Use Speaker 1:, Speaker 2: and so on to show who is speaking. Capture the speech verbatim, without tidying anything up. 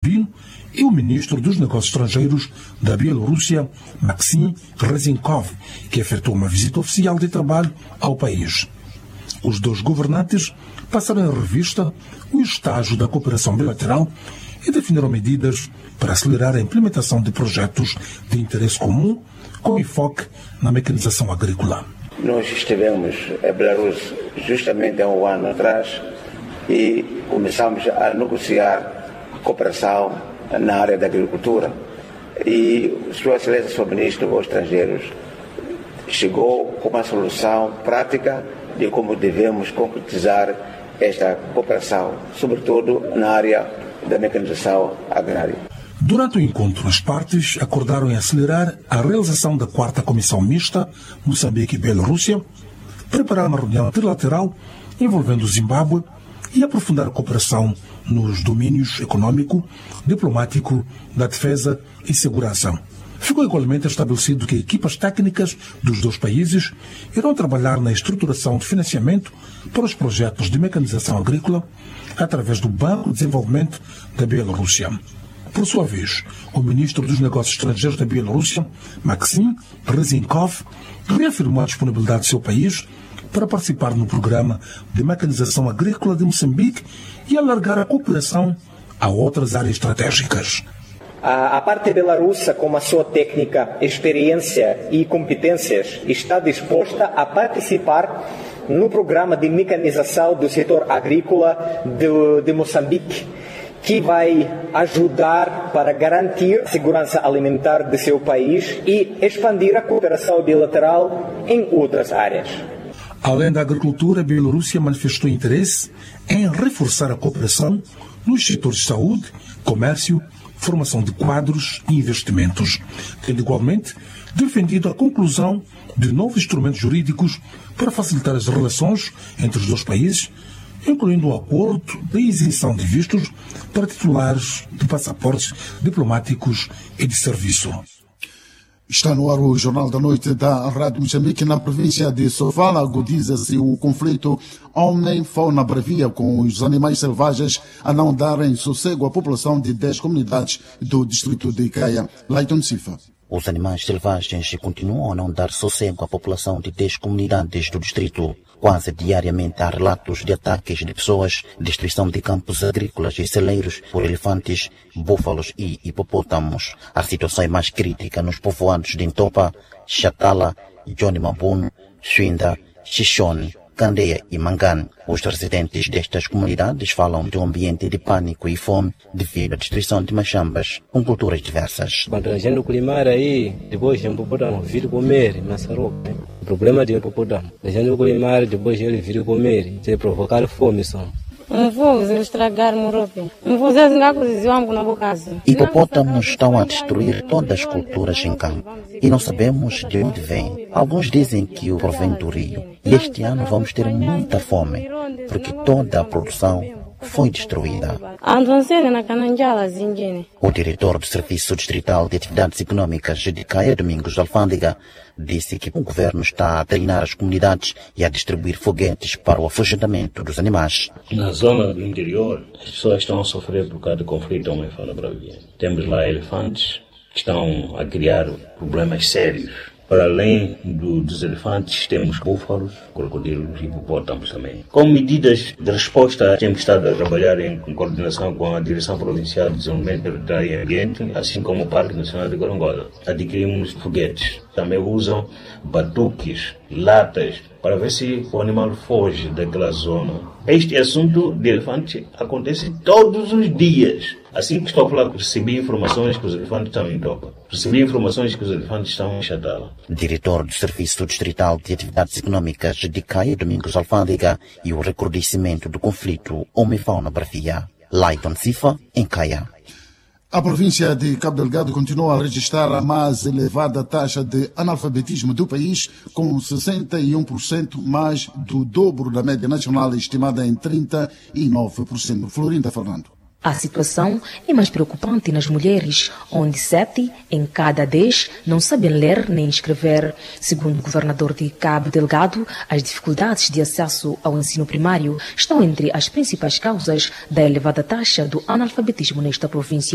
Speaker 1: e o ministro dos Negócios Estrangeiros da Bielorrússia, Maxim Reznikov, que efetuou uma visita oficial de trabalho ao país. Os dois governantes passaram em revista o estágio da cooperação bilateral e definiram medidas para acelerar a implementação de projetos de interesse comum, com enfoque na mecanização agrícola.
Speaker 2: Nós estivemos em Belarus justamente há um ano atrás e começamos a negociar cooperação na área da agricultura. E Sua Excelência, o Ministro dos Estrangeiros, chegou com uma solução prática de como devemos concretizar esta cooperação, sobretudo na área da mecanização agrária.
Speaker 1: Durante o encontro, as partes acordaram em acelerar a realização da quarta Comissão Mista Moçambique e Bielorrússia, preparar uma reunião trilateral envolvendo o Zimbábue e aprofundar a cooperação nos domínios econômico, diplomático, da defesa e segurança. Ficou igualmente estabelecido que equipas técnicas dos dois países irão trabalhar na estruturação de financiamento para os projetos de mecanização agrícola através do Banco de Desenvolvimento da Bielorrússia. Por sua vez, o ministro dos Negócios Estrangeiros da Bielorrússia, Maxim Reznikov, reafirmou a disponibilidade do seu país para participar no programa de mecanização agrícola de Moçambique e alargar a cooperação a outras áreas estratégicas.
Speaker 3: A parte belarussa, com a sua técnica, experiência e competências, está disposta a participar no programa de mecanização do setor agrícola de, de Moçambique, que vai ajudar para garantir a segurança alimentar de seu país e expandir a cooperação bilateral em outras áreas.
Speaker 1: Além da agricultura, a Bielorrússia manifestou interesse em reforçar a cooperação nos setores de saúde, comércio, formação de quadros e investimentos, tendo igualmente defendido a conclusão de novos instrumentos jurídicos para facilitar as relações entre os dois países, incluindo o acordo de isenção de vistos para titulares de passaportes diplomáticos e de serviço.
Speaker 4: Está no ar o Jornal da Noite da Rádio Moçambique. Na província de Sofala, agudiza-se o conflito homem-fauna bravia, com os animais selvagens a não darem sossego à população de dez comunidades do distrito de Caia. Leiton Cifa.
Speaker 5: Os animais selvagens continuam a não dar sossego à população de dez comunidades do distrito. Quase diariamente há relatos de ataques de pessoas, destruição de campos agrícolas e celeiros por elefantes, búfalos e hipopótamos. A situação é mais crítica nos povoados de Ntopa, Chatala, Johnny Mabuno, Xinda, Xixone, Candeia e Mangane. Os residentes destas comunidades falam de um ambiente de pânico e fome devido à destruição de machambas com culturas diversas.
Speaker 6: Quando a gente culimar aí, depois a hipopótamo vir comer na saroca. O problema de hipopótamo, a gente culimar, depois ele vir comer, se provocar fome só.
Speaker 5: Hipopótamos estão a destruir todas as culturas em campo e não sabemos de onde vêm. Alguns dizem que o provém do rio. E este ano vamos ter muita fome, porque toda a produção foi destruída. O diretor do Serviço Distrital de Atividades Econômicas de Caia, Domingos Alfândega, disse que o governo está a treinar as comunidades e a distribuir foguetes para o afugentamento dos animais.
Speaker 7: Na zona do interior, as pessoas estão a sofrer por causa do conflito homem-fauna bravia. Temos lá elefantes que estão a criar problemas sérios. Para além do, dos elefantes, temos búfalos, crocodilos e hipopótamos também. Com medidas de resposta, temos estado a trabalhar em coordenação com a Direção Provincial de Desenvolvimento Territorial e Ambiente, assim como o Parque Nacional de Gorongola. Adquirimos foguetes. Também usam batuques, latas, para ver se o animal foge daquela zona. Este assunto de elefante acontece todos os dias. Assim que estou a falar, recebi informações que os elefantes estão em Topa. Recebi informações que os elefantes estão em Chatala.
Speaker 5: Diretor do Serviço Distrital de Atividades Econômicas de Caia, Domingos Alfândega, e o recrudescimento do conflito homem-fauna bravia. Leiton Cifa, em Caia.
Speaker 4: A província de Cabo Delgado continua a registrar a mais elevada taxa de analfabetismo do país, com sessenta e um por cento, mais do dobro da média nacional, estimada em trinta e nove por cento. Florinda Fernando.
Speaker 8: A situação é mais preocupante nas mulheres, onde sete em cada dez não sabem ler nem escrever. Segundo o governador de Cabo Delgado, as dificuldades de acesso ao ensino primário estão entre as principais causas da elevada taxa do analfabetismo nesta província.